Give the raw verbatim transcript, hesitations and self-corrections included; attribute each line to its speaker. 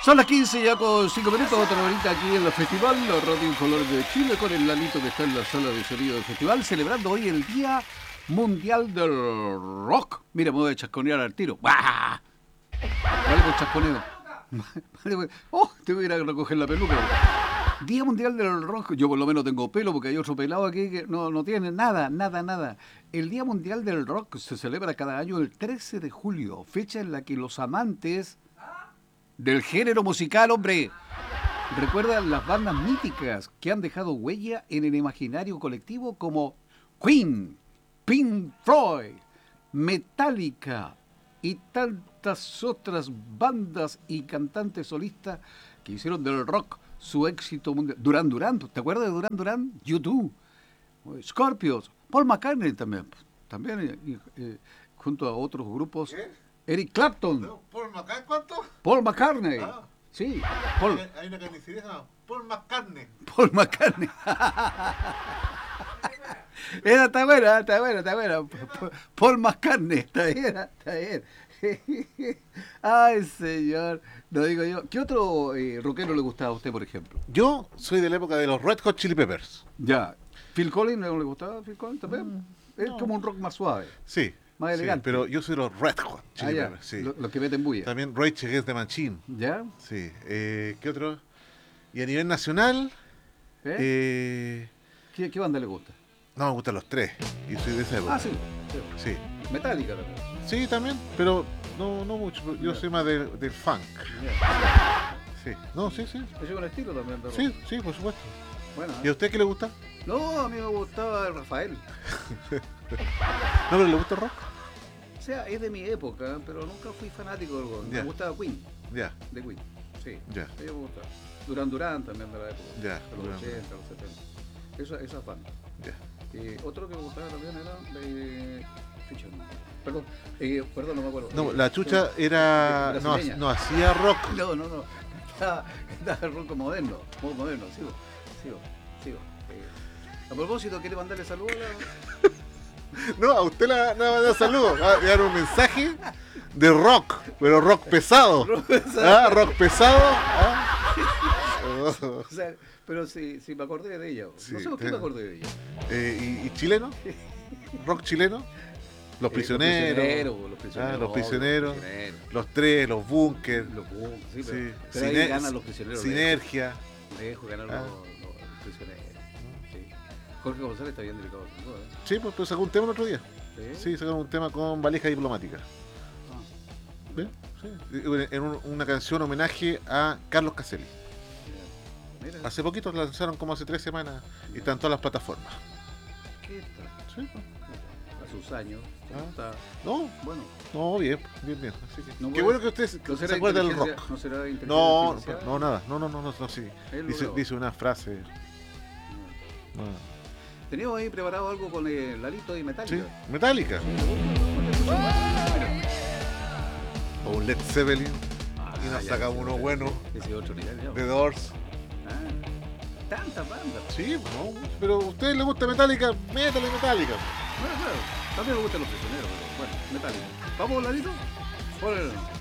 Speaker 1: Son las quince ya con cinco minutos, otra horita aquí en el festival, la Radio Colores de Chile, con el Lalito que está en la sala de sonido del festival, celebrando hoy el Día Mundial del Rock. Mira, me voy a chasconear al tiro. ¡Bah! Vale, pues chasconeo. Vale, pues. Oh, tengo que ir a recoger la peluca. Día Mundial del Rock. Yo por lo menos tengo pelo porque hay otro pelado aquí que no, no tiene nada, nada, nada. El Día Mundial del Rock se celebra cada año el trece de julio, fecha en la que los amantes del género musical, hombre, recuerdan las bandas míticas que han dejado huella en el imaginario colectivo como Queen, Pink Floyd, Metallica y tantas otras bandas y cantantes solistas que hicieron del rock su éxito mundial. Duran Duran, ¿te acuerdas de Duran Duran? U dos, Scorpions, Paul McCartney también, también eh, eh, junto a otros grupos. ¿Qué? Eric Clapton.
Speaker 2: No, ¿Paul McCartney cuánto?
Speaker 1: Paul McCartney. Ah. Sí. Paul.
Speaker 2: Hay, hay una carnicería que se llama Paul McCartney.
Speaker 1: Paul McCartney. Esa está buena, está buena, está buena. Paul McCartney, está bien, está bien. Ay, señor. Lo digo yo. ¿Qué otro eh, rockero le gustaba a usted, por ejemplo?
Speaker 2: Yo soy de la época de los Red Hot Chili Peppers.
Speaker 1: Ya. ¿Phil Collins no le gustaba? ¿Phil Collins también? Mm, es no. Como un rock más suave.
Speaker 2: Sí.
Speaker 1: Más elegante.
Speaker 2: Sí, pero yo soy de los Red Hot Chili
Speaker 1: ah,
Speaker 2: Peppers. Sí.
Speaker 1: Los lo que meten bulla.
Speaker 2: También Rage Against the Machine.
Speaker 1: ¿Ya?
Speaker 2: Sí. Eh, ¿Qué otro? Y a nivel nacional...
Speaker 1: ¿Eh?
Speaker 2: Eh,
Speaker 1: ¿Qué, ¿Qué banda le gusta?
Speaker 2: No, me gustan los tres. Y soy de esa época.
Speaker 1: Ah, sí.
Speaker 2: Sí. sí.
Speaker 1: Metallica también.
Speaker 2: Sí, también, pero no, no mucho. Yo yeah. soy más del, del funk.
Speaker 1: Yeah.
Speaker 2: Sí. No, sí, sí.
Speaker 1: ¿Te lleva un estilo también? ¿Pero?
Speaker 2: Sí, sí, por supuesto.
Speaker 1: Bueno,
Speaker 2: ¿Y a usted qué le gusta?
Speaker 1: No, a mí me gustaba el Rafael.
Speaker 2: ¿No, pero le gusta el rock?
Speaker 1: O sea, es de mi época, pero nunca fui fanático del rock. Yeah. Me gustaba Queen.
Speaker 2: Ya. Yeah.
Speaker 1: De Queen. Sí.
Speaker 2: Ya. Yeah.
Speaker 1: Sí, me gustaba. Duran Duran también de la época.
Speaker 2: Ya. Yeah.
Speaker 1: De los ochenta, los setenta. Esa, esas bandas.
Speaker 2: Ya. Yeah.
Speaker 1: Eh, otro que me gustaba también era de... Chucha, no. Perdón, eh, perdón, no me acuerdo.
Speaker 2: No,
Speaker 1: eh,
Speaker 2: la Chucha era... No, no hacía rock.
Speaker 1: No, no, no. Estaba, estaba rock moderno. Muy moderno. Sigo, sigo, sigo. Eh, a propósito, ¿quiere mandarle saludos a la...
Speaker 2: No, a usted le va a mandar saludos. Va a dar un mensaje de rock, pero rock pesado.
Speaker 1: Rock pesado.
Speaker 2: ¿Ah? Rock pesado. ¿Ah?
Speaker 1: O sea, pero sí, sí me acordé de ella. Sí, no sé por qué me acordé de ella.
Speaker 2: Eh, ¿y, ¿Y chileno? ¿Rock chileno? Los prisioneros.
Speaker 1: Eh, los prisioneros, los prisioneros,
Speaker 2: ah, los, prisioneros
Speaker 1: los prisioneros.
Speaker 2: Los tres, los bunkers.
Speaker 1: Los bunkers, sí, pero,
Speaker 2: sí.
Speaker 1: pero ahí ganan los prisioneros.
Speaker 2: Sinergia.
Speaker 1: Lejos ganan
Speaker 2: ah.
Speaker 1: los, los prisioneros. Sí. Jorge González está bien delicado. ¿No? ¿Eh?
Speaker 2: Sí, pues, pues sacó un tema el otro día.
Speaker 1: Sí,
Speaker 2: sí sacó un tema con valija diplomática.
Speaker 1: Ah.
Speaker 2: ¿Ves? Sí. En un, una canción homenaje a Carlos Caselli.
Speaker 1: Mira.
Speaker 2: Hace poquito la lanzaron como hace tres semanas y está en todas las plataformas.
Speaker 1: ¿Qué tal?
Speaker 2: Sí.
Speaker 1: A sus años.
Speaker 2: Ah.
Speaker 1: Está...
Speaker 2: No,
Speaker 1: bueno.
Speaker 2: No, bien, bien, bien. Así que,
Speaker 1: no
Speaker 2: qué bueno que usted
Speaker 1: no
Speaker 2: se acuerde del rock.
Speaker 1: No será
Speaker 2: no, no, nada. No, no, no, no, no sí. Dice, dice una frase.
Speaker 1: No. No. Teníamos ahí preparado algo con el Lalito y Metallica.
Speaker 2: Sí, Metallica.
Speaker 1: Sí.
Speaker 2: O un Led Zeppelin.
Speaker 1: Ah,
Speaker 2: y nos
Speaker 1: ya,
Speaker 2: sacamos uno bueno.
Speaker 1: Ese otro nivel, ya.
Speaker 2: The Doors.
Speaker 1: Ah, tantas bandas.
Speaker 2: Sí, no, pero a usted le gusta Metallica, métale Metallica.
Speaker 1: Bueno, claro. También me gustan los prisioneros, pero bueno, Metallica. ¿Vamos, Lalito? Bueno.